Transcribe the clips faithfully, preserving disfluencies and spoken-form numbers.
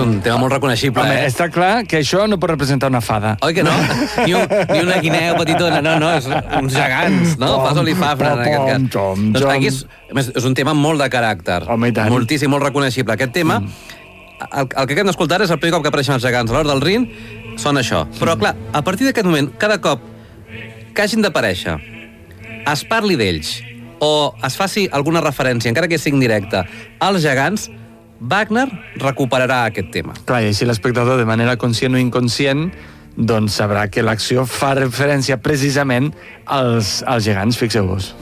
un tema molt reconeixible, Home, eh? està clar que això no pot representar una fada. Oi que no? Ni, un, ni una guineu petitona, no, no, és uns gegants, no? Pom, Fas olifafra, en aquest cas. pom, tom, Doncs tom. aquí és, a més, és un tema molt de caràcter. Home, i tant. Moltíssim, molt reconeixible. Aquest tema, mm. el, el que acabem d'escoltar és el primer cop que apareixen els gegants a l'hora del Rin, són això. Però, clar, a partir d'aquest moment, cada cop que hagin d'aparèixer, es parli d'ells, o es faci alguna referència, encara que sigui indirecta, als gegants, Wagner recuperarà aquest tema. Clar, i així l'espectador, de manera conscient o inconscient, doncs sabrà que l'acció fa referència precisament als, als gegants, fixeu-vos.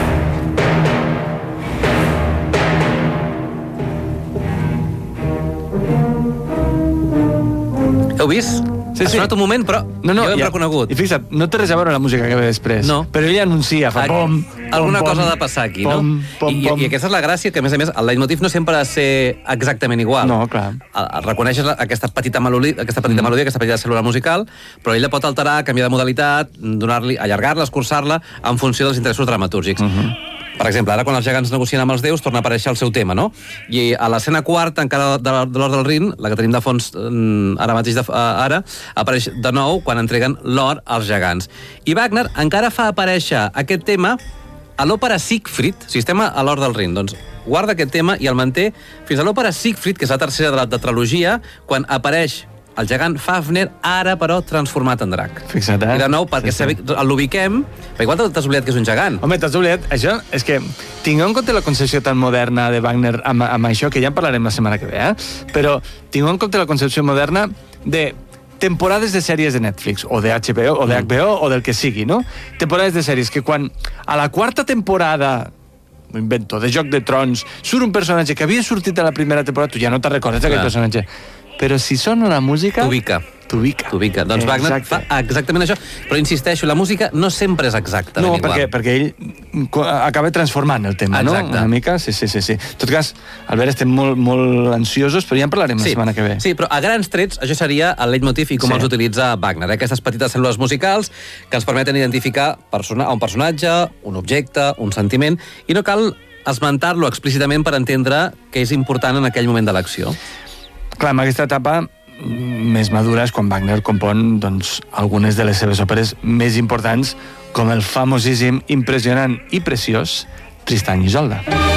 Heu vist? Sí, ha sí. sonat un moment, però No, no, ja ho hem ja, reconegut. I fixa't, no té res a veure la música que ve després. No. Però ell anuncia, fa Aquí- pom, Alguna pom, cosa pom, ha de passar aquí, pom, no? Pom, I, pom. I aquesta és la gràcia, que a més a més el leitmotiv no sempre ha de ser exactament igual. No, clar. El, el reconeixes la- aquesta petita melodia, aquesta petita, mm. melodia, aquesta petita cèl·lula musical, però ell la pot alterar, canviar de modalitat, donar-li, allargar-la, escurçar-la, en funció dels interessos dramatúrgics. Mm -hmm. Per exemple, ara quan els gegants negocien amb els déus torna a aparèixer el seu tema, no? I a l'escena quarta, encara de, de l'or del Rin, la que tenim de fons mm, ara mateix, de, uh, ara, apareix de nou quan entreguen l'or als gegants. I Wagner encara fa aparèixer aquest tema a l'òpera Siegfried, si estem a l'or del Rin, doncs guarda aquest tema i el manté fins a l'òpera Siegfried, que és la tercera de la tetralogia, quan apareix el gegant Fafner, ara, però, transformat en drac. Fixa't, eh? I de nou, perquè Sí, sí. l'ubiquem, perquè igual t'has oblidat que és un gegant. Home, t'has oblidat, això és que tingueu en compte la concepció tan moderna de Wagner amb, amb això, que ja en parlarem la setmana que ve, eh? Però tingueu en compte la concepció moderna de temporades de sèries de Netflix, o de H B O, o de H B O, o del que sigui, no? Temporades de sèries que quan a la quarta temporada, m'ho invento, de Joc de Trons, surt un personatge que havia sortit a la primera temporada, tu ja no te'n recordes d'aquell Clar. personatge. Però si sona la música... T'ubica. T'ubica. T'ubica. Doncs Wagner Exacte. fa exactament això. Però insisteixo, la música no sempre és exactament No, igual. perquè, perquè ell co- acaba transformant el tema, Exacte. no? Una mica, sí, sí, sí. sí. En tot cas, Albert, estem molt, molt ansiosos, però ja en parlarem la Sí, setmana que ve. sí, però a grans trets això seria el leitmotiv i com Sí. els utilitza Wagner. Eh? Aquestes petites cèl·lules musicals que ens permeten identificar persona, un personatge, un objecte, un sentiment, i no cal esmentar-lo explícitament per entendre que és important en aquell moment de l'acció. Clar, en aquesta etapa més madura és quan Wagner compon doncs, algunes de les seves òperes més importants, com el famosíssim, impressionant i preciós Tristany i Isolda.